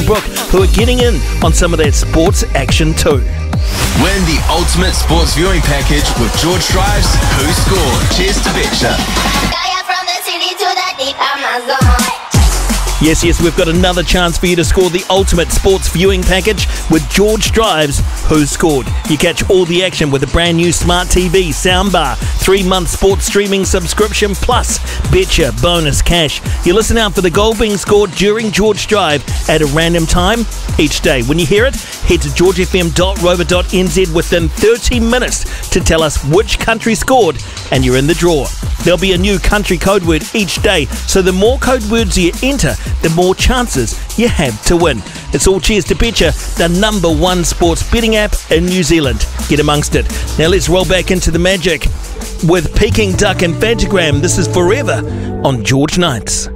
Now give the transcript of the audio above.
Brooke, who are getting in on some of that sports action too. Win the ultimate sports viewing package with George Strives Who Scored. Cheers to Betcha. From the city to the deep Amazon. Yes, we've got another chance for you to score the ultimate sports viewing package with George Drives Who Scored. You catch all the action with a brand new smart TV, soundbar, 3-month sports streaming subscription, plus Betcha bonus cash. You listen out for the goal being scored during George Drive at a random time each day. When you hear it, head to georgefm.rover.nz within 30 minutes to tell us which country scored and you're in the draw. There'll be a new country code word each day, so the more code words you enter, the more chances you have to win. It's all cheers to Betcha, the #1 sports betting app in New Zealand. Get amongst it. Now let's roll back into the magic with Peking Duck and Fantagram. This is Forever on George Nights.